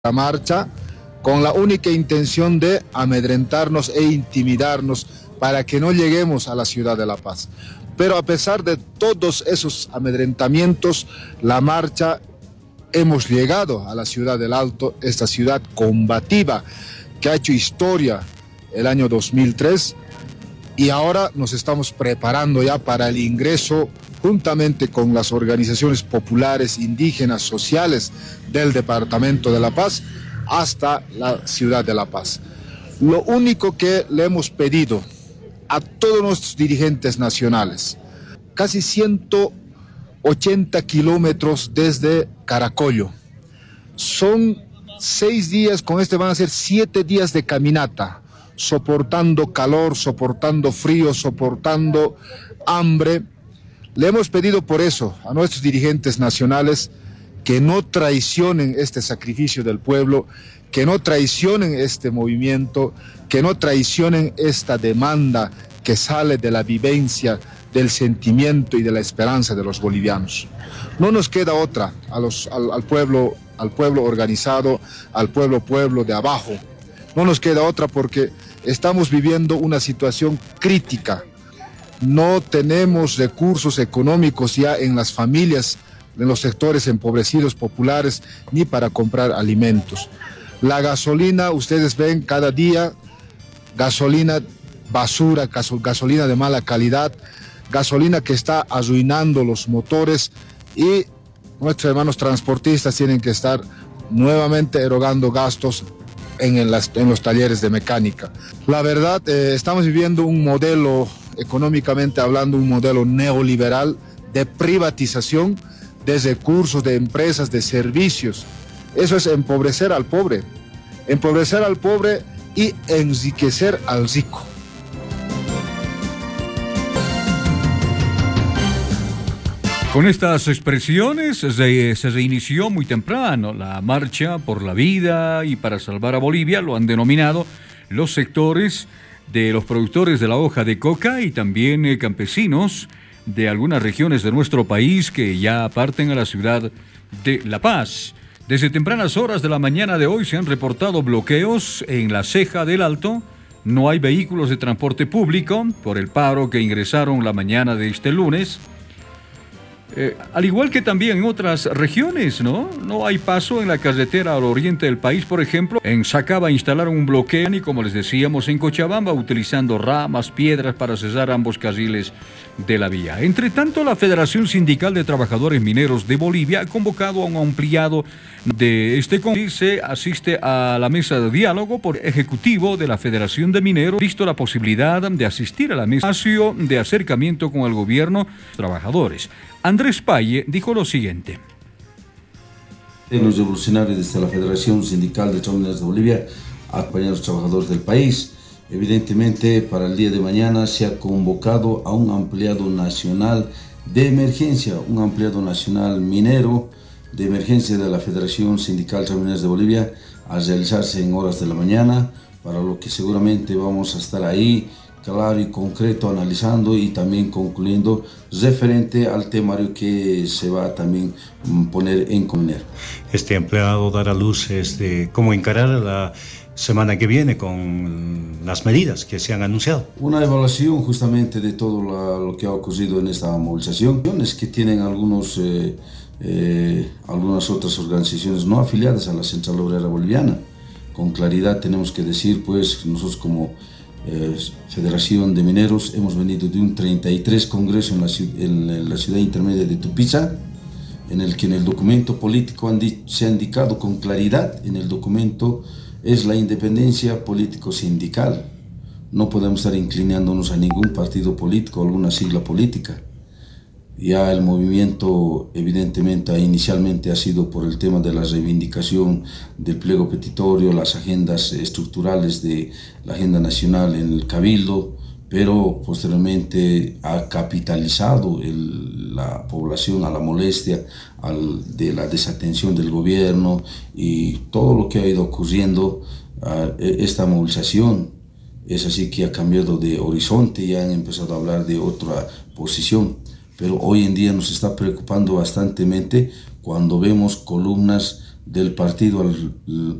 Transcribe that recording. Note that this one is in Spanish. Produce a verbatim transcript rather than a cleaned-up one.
la marcha con la única intención de amedrentarnos e intimidarnos para que no lleguemos a la ciudad de La Paz. Pero a pesar de todos esos amedrentamientos, la marcha hemos llegado a la ciudad del Alto, esta ciudad combativa que ha hecho historia el año dos mil tres, y ahora nos estamos preparando ya para el ingreso juntamente con las organizaciones populares, indígenas, sociales del departamento de La Paz hasta la ciudad de La Paz. Lo único que le hemos pedido a todos nuestros dirigentes nacionales, casi ciento ochenta kilómetros desde Caracollo, son seis días, con este van a ser siete días de caminata, soportando calor, soportando frío, soportando hambre. Le hemos pedido por eso a nuestros dirigentes nacionales que no traicionen este sacrificio del pueblo, que no traicionen este movimiento, que no traicionen esta demanda que sale de la vivencia, del sentimiento y de la esperanza de los bolivianos. No nos queda otra a los, al, al pueblo, al pueblo organizado, al pueblo pueblo de abajo. No nos queda otra porque estamos viviendo una situación crítica. No tenemos recursos económicos ya en las familias, en los sectores empobrecidos populares, ni para comprar alimentos. La gasolina, ustedes ven cada día, gasolina basura, gasolina de mala calidad, gasolina que está arruinando los motores, y nuestros hermanos transportistas tienen que estar nuevamente erogando gastos en, el, en los talleres de mecánica. La verdad, eh, estamos viviendo un modelo, económicamente hablando, un modelo neoliberal de privatización de recursos, de empresas, de servicios. Eso es empobrecer al pobre, empobrecer al pobre y enriquecer al rico. Con estas expresiones se, se reinició muy temprano la marcha por la vida y para salvar a Bolivia. Lo han denominado los sectores de los productores de la hoja de coca y también eh, campesinos de algunas regiones de nuestro país que ya parten a la ciudad de La Paz. Desde tempranas horas de la mañana de hoy se han reportado bloqueos en la Ceja del Alto. No hay vehículos de transporte público por el paro que ingresaron la mañana de este lunes. Eh, al igual que también en otras regiones, ¿no? No hay paso en la carretera al oriente del país, por ejemplo. En Sacaba instalaron un bloqueo y, como les decíamos, en Cochabamba, utilizando ramas, piedras para cesar ambos carriles de la vía. Entre tanto, la Federación Sindical de Trabajadores Mineros de Bolivia ha convocado a un ampliado de este congreso. Se asiste a la mesa de diálogo por ejecutivo de la Federación de Mineros, visto la posibilidad de asistir a la mesa de acercamiento con el gobierno trabajadores. Andrés Paye dijo lo siguiente. Los revolucionarios desde la Federación Sindical de Trabajadores de Bolivia acompañan a los trabajadores del país. Evidentemente, para el día de mañana se ha convocado a un ampliado nacional de emergencia, un ampliado nacional minero de emergencia de la Federación Sindical de Trabajadores de Bolivia a realizarse en horas de la mañana, para lo que seguramente vamos a estar ahí claro y concreto, analizando y también concluyendo referente al temario que se va a también poner en común. Este empleado dará luces de cómo encarar la semana que viene con las medidas que se han anunciado. Una evaluación justamente de todo la, lo que ha ocurrido en esta movilización, es que tienen algunos, eh, eh, algunas otras organizaciones no afiliadas a la Central Obrera Boliviana. Con claridad tenemos que decir, pues, nosotros como Eh, Federación de Mineros hemos venido de un treinta y tres congreso en la, en la ciudad intermedia de Tupiza, en el que en el documento político han se ha indicado con claridad, en el documento es la independencia político-sindical. No podemos estar inclinándonos a ningún partido político o alguna sigla política. Ya el movimiento evidentemente inicialmente ha sido por el tema de la reivindicación del pliego petitorio, las agendas estructurales de la agenda nacional en el Cabildo, pero posteriormente ha capitalizado el, la población a la molestia al, de la desatención del gobierno y todo lo que ha ido ocurriendo. Uh, esta movilización es así que ha cambiado de horizonte y han empezado a hablar de otra posición. Pero hoy en día nos está preocupando bastantemente cuando vemos columnas del partido al,